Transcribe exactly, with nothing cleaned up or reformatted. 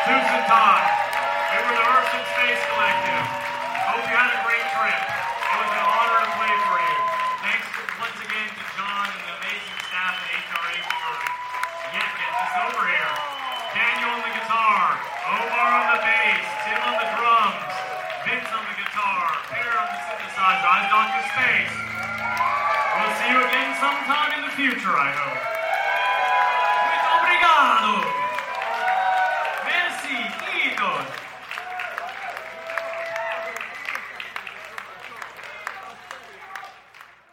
Zeus and Todd. We were the Earth and Space Collective. Hope you had a great trip. It was an honor to play for you. Thanks once again to John and the amazing staff at H R H for yeah, getting us over here. Daniel on the guitar, Omar on the bass, Tim on the drums, Vince on the guitar, Peter on the synthesizer. I'm Doctor Space. We'll see you again sometime in the future, I hope.